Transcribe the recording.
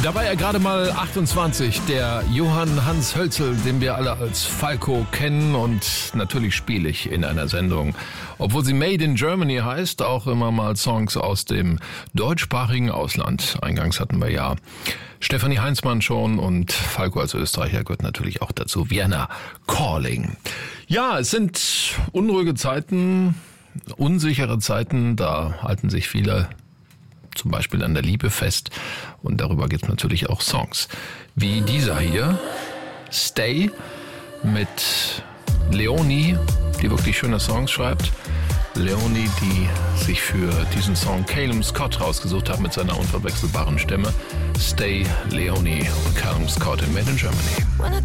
Da war er gerade mal 28, der Johann Hans Hölzel, den wir alle als Falco kennen und natürlich spiele ich in einer Sendung, obwohl sie Made in Germany heißt, auch immer mal Songs aus dem deutschsprachigen Ausland. Eingangs hatten wir ja Stefanie Heinzmann schon und Falco als Österreicher gehört natürlich auch dazu. Vienna Calling. Ja, es sind unruhige Zeiten, unsichere Zeiten, da halten sich viele zum Beispiel an der Liebe fest und darüber gibt es natürlich auch Songs. Wie dieser hier, Stay, mit Leonie, die wirklich schöne Songs schreibt. Leonie, die sich für diesen Song Calum Scott rausgesucht hat mit seiner unverwechselbaren Stimme. Stay, Leonie und Calum Scott in Made in Germany.